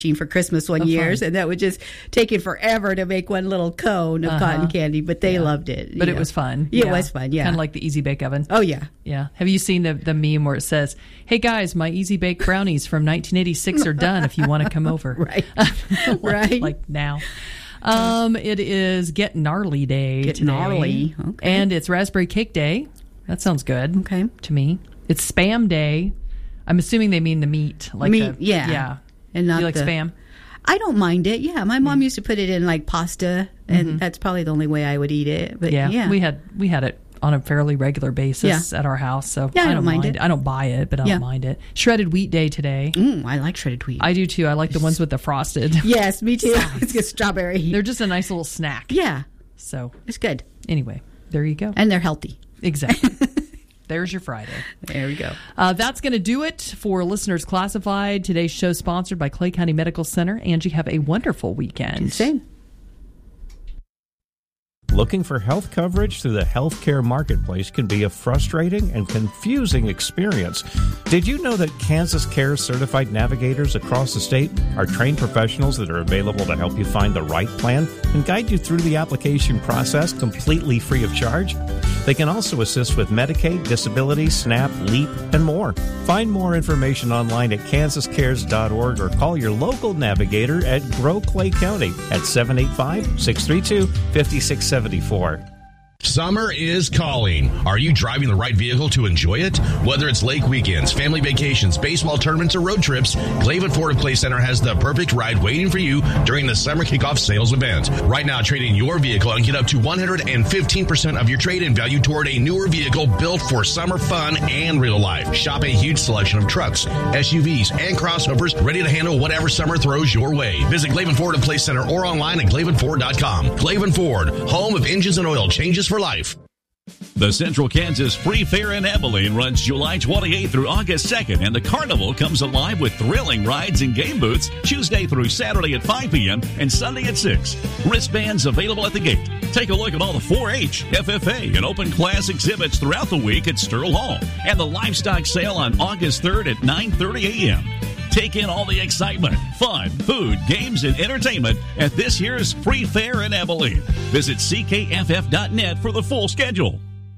for Christmas one year, and that would just take it forever to make one little cone of cotton candy, but they loved it. But it was fun. Yeah, it was fun, yeah. Kind of like the Easy Bake Oven. Oh, yeah. Yeah. Have you seen the meme where it says, "Hey, guys, my Easy Bake brownies from 1986 are done if you want to come over." Right. like now. It is Get Gnarly Day Get today. Gnarly. Okay. And it's Raspberry Cake Day. That sounds good to me. It's Spam Day. I'm assuming they mean the meat. Like meat, yeah. And not you like Spam? I don't mind it. Yeah, my mom used to put it in like pasta, and that's probably the only way I would eat it. But yeah. we had it on a fairly regular basis at our house, so I don't mind it. I don't buy it, but I don't mind it. Shredded Wheat Day today. I like shredded wheat. I do too. I like the ones with the frosted. Yes, me too. It's got strawberry. They're just a nice little snack. Yeah, so it's good. Anyway, there you go. And they're healthy. Exactly. There's your Friday. There we go. That's going to do it for Listeners Classified. Today's show sponsored by Clay County Medical Center. Angie, have a wonderful weekend. Same. Looking for health coverage through the healthcare marketplace can be a frustrating and confusing experience. Did you know that Kansas Care certified navigators across the state are trained professionals that are available to help you find the right plan and guide you through the application process completely free of charge? They can also assist with Medicaid, disability, SNAP, LEAP, and more. Find more information online at kansascares.org or call your local navigator at Grow Clay County at 785-632-5674. Summer is calling. Are you driving the right vehicle to enjoy it? Whether it's lake weekends, family vacations, baseball tournaments, or road trips, Glaven Ford of Clay Center has the perfect ride waiting for you during the summer kickoff sales event. Right now, trade in your vehicle and get up to 115% of your trade-in value toward a newer vehicle built for summer fun and real life. Shop a huge selection of trucks, SUVs, and crossovers ready to handle whatever summer throws your way. Visit Glaven Ford of Clay Center or online at glavenford.com. Glaven Ford, home of engines and oil changes for life. The Central Kansas Free Fair in Abilene runs July 28th through August 2nd, and the carnival comes alive with thrilling rides and game booths Tuesday through Saturday at 5 p.m. and Sunday at 6. Wristbands available at the gate. Take a look at all the 4-H, FFA, and open class exhibits throughout the week at Sterl Hall, and the livestock sale on August 3rd at 9:30 a.m. Take in all the excitement, fun, food, games, and entertainment at this year's Free Fair in Abilene. Visit ckff.net for the full schedule.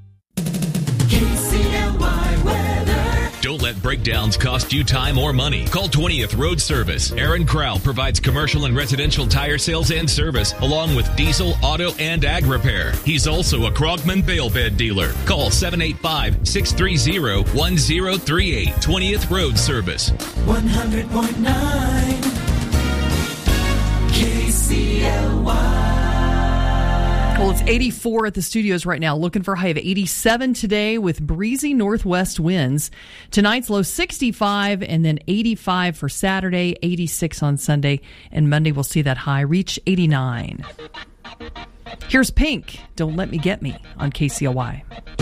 KCLY weather. Don't let breakdowns cost you time or money. Call 20th Road Service. Aaron Crowell provides commercial and residential tire sales and service, along with diesel, auto, and ag repair. He's also a Krogman bail bed dealer. Call 785-630-1038. 20th Road Service. 100.9 KCLY. Well, it's 84 at the studios right now. Looking for a high of 87 today with breezy northwest winds. Tonight's low 65 and then 85 for Saturday, 86 on Sunday, and Monday we'll see that high reach 89. Here's Pink, Don't Let Me Get Me on KCLY.